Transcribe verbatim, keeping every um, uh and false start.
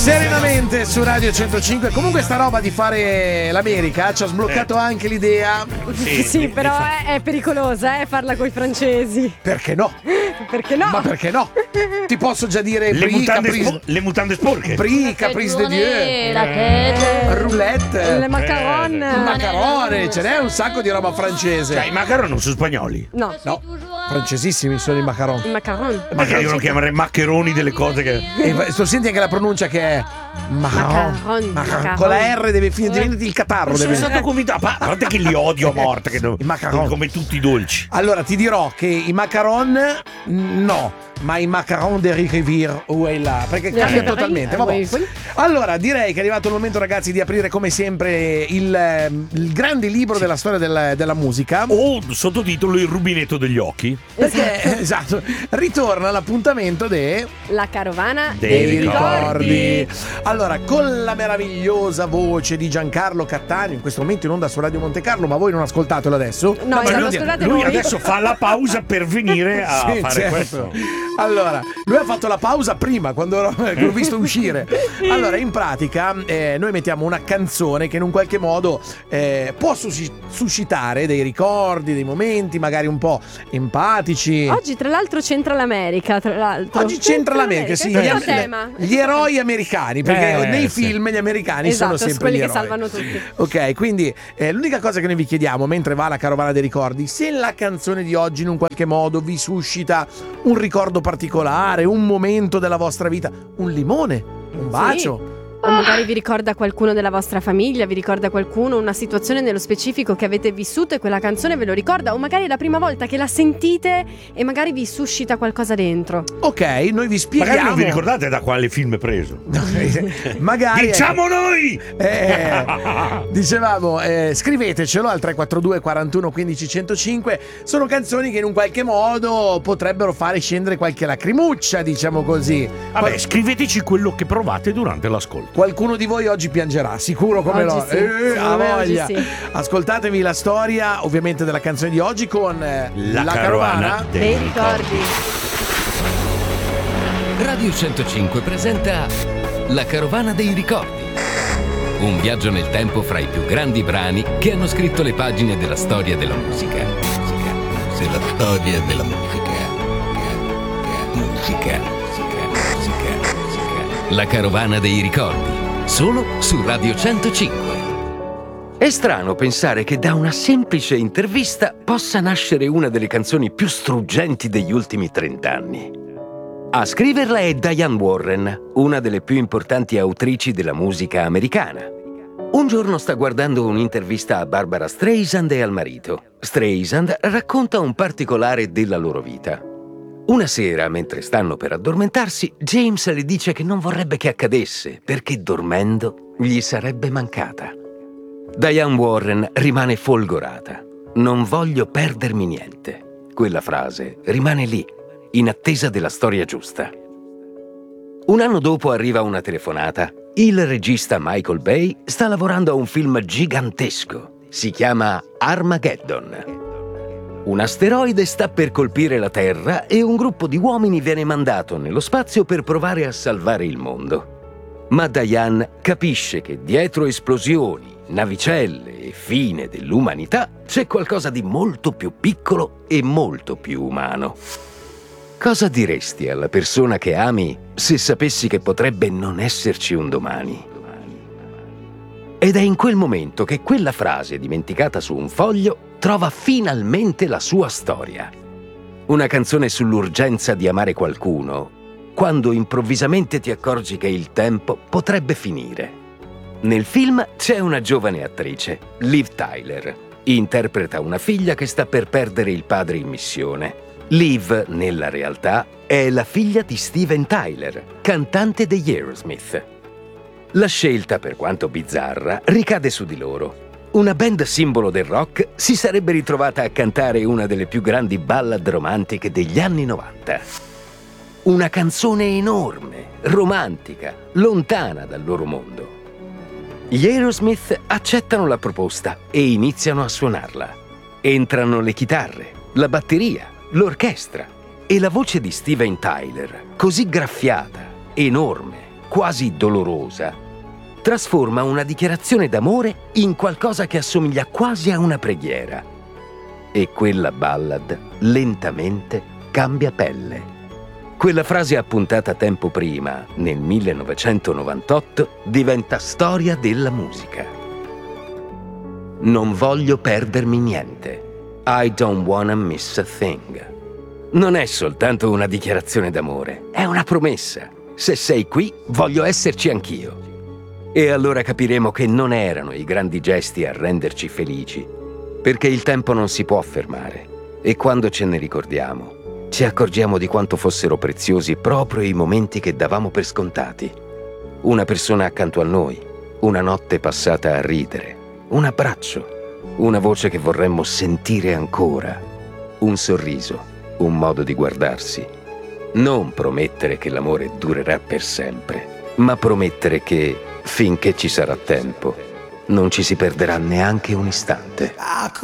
Serenamente su Radio centocinque. Comunque sta roba di fare l'America ci ha sbloccato eh. anche l'idea. Sì, sì però è, è pericolosa, eh, farla coi francesi. Perché no? Perché no? Ma perché no? Ti posso già dire le, brie, mutande, caprice, spo- le mutande sporche. Brie, caprice de Dieu, la tête, roulette, le macaron, il macarone, ce n'è un sacco di roba francese. Cioè, i macaron non sono spagnoli? No. No, francesissimi sono i macaron. Il macaron. Magari io lo chiamerei maccheroni delle cose che... E tu senti anche la pronuncia che è macaron, Macaron, macaron. con la R deve finire, diventi il catarro. Sono Deve... stato convinto, a parte che li odio a morte, che I macaron. come tutti i dolci. Allora ti dirò che i macaron no, ma i macaron de Rivière o è là, perché cambia Eh, totalmente. eh, Vabbè. oui. Allora direi che è arrivato il momento, ragazzi, di aprire come sempre il, il grande libro della storia del, della musica. O sottotitolo Il rubinetto degli occhi. Perché esatto, ritorna l'appuntamento de La carovana dei, dei ricordi. ricordi. Allora, con la meravigliosa voce di Giancarlo Cattaneo, in questo momento in onda su Radio Monte Carlo, ma voi non ascoltatelo adesso. No, Ma esatto, lui, scusate lui noi. adesso fa la pausa per venire a Sì, fare certo. questo. Allora, lui ha fatto la pausa prima, quando l'ho, l'ho visto uscire. Allora, in pratica, eh, noi mettiamo una canzone che in un qualche modo eh, può sus- suscitare dei ricordi, dei momenti magari un po' empatici. Oggi tra l'altro c'entra l'America, tra l'altro. Oggi c'entra l'America, sì, Questo gli, è il am- tema. gli eroi americani, perché Eh, nei sì. film gli americani Esatto, sono sempre quelli gli che eroi. salvano tutti. Ok, quindi eh, l'unica cosa che noi vi chiediamo mentre va la carovana dei ricordi, se la canzone di oggi in un qualche modo vi suscita un ricordo particolare, un momento della vostra vita, un limone, un bacio. O magari vi ricorda qualcuno della vostra famiglia, vi ricorda qualcuno, una situazione nello specifico che avete vissuto e quella canzone ve lo ricorda, o magari è la prima volta che la sentite e magari vi suscita qualcosa dentro. Ok, noi vi spieghiamo. Magari non vi ricordate da quale film è preso. Magari Diciamo noi! Eh, dicevamo, eh, scrivetecelo al tre quattro due quarantuno quindici centocinque. Sono canzoni che in un qualche modo potrebbero fare scendere qualche lacrimuccia, diciamo così. Vabbè, Qual- scriveteci quello che provate durante l'ascolto. Qualcuno di voi oggi piangerà, sicuro come Oggi no. sì, Eh, secondo a me oggi voglia. sì. Ascoltatevi la storia, ovviamente, della canzone di oggi con eh, La carovana dei Dei ricordi. Radio centocinque presenta La carovana dei ricordi. Un viaggio nel tempo fra i più grandi brani che hanno scritto le pagine della storia della musica. Musica. Se la storia della musica. Musica. Musica. Musica. Musica. La carovana dei ricordi. Solo su Radio centocinque. È strano pensare che da una semplice intervista possa nascere una delle canzoni più struggenti degli ultimi trent'anni. A scriverla è Diane Warren, una delle più importanti autrici della musica americana. Un giorno sta guardando un'intervista a Barbara Streisand e al marito. Streisand racconta un particolare della loro vita. Una sera, mentre stanno per addormentarsi, James le dice che non vorrebbe che accadesse, perché dormendo gli sarebbe mancata. Diane Warren rimane folgorata. Non voglio perdermi niente. Quella frase rimane lì, in attesa della storia giusta. Un anno dopo arriva una telefonata. Il regista Michael Bay sta lavorando a un film gigantesco. Si chiama Armageddon. Un asteroide sta per colpire la Terra e un gruppo di uomini viene mandato nello spazio per provare a salvare il mondo. Ma Diane capisce che dietro esplosioni, navicelle e fine dell'umanità c'è qualcosa di molto più piccolo e molto più umano. Cosa diresti alla persona che ami se sapessi che potrebbe non esserci un domani? Ed è in quel momento che quella frase dimenticata su un foglio trova finalmente la sua storia. Una canzone sull'urgenza di amare qualcuno, quando improvvisamente ti accorgi che il tempo potrebbe finire. Nel film c'è una giovane attrice, Liv Tyler. Interpreta una figlia che sta per perdere il padre in missione. Liv, nella realtà, è la figlia di Steven Tyler, cantante degli Aerosmith. La scelta, per quanto bizzarra, ricade su di loro. Una band simbolo del rock si sarebbe ritrovata a cantare una delle più grandi ballad romantiche degli anni novanta. Una canzone enorme, romantica, lontana dal loro mondo. Gli Aerosmith accettano la proposta e iniziano a suonarla. Entrano le chitarre, la batteria, l'orchestra e la voce di Steven Tyler, così graffiata, enorme, quasi dolorosa, trasforma una dichiarazione d'amore in qualcosa che assomiglia quasi a una preghiera. E quella ballad lentamente cambia pelle. Quella frase appuntata tempo prima, nel millenovecentonovantotto, diventa storia della musica. Non voglio perdermi niente. I don't wanna miss a thing. Non è soltanto una dichiarazione d'amore, è una promessa. Se sei qui, voglio esserci anch'io. E allora capiremo che non erano i grandi gesti a renderci felici, perché il tempo non si può fermare. E quando ce ne ricordiamo, ci accorgiamo di quanto fossero preziosi proprio i momenti che davamo per scontati. Una persona accanto a noi, una notte passata a ridere, un abbraccio, una voce che vorremmo sentire ancora, un sorriso, un modo di guardarsi. Non promettere che l'amore durerà per sempre, ma promettere che, finché ci sarà tempo, non ci si perderà neanche un istante.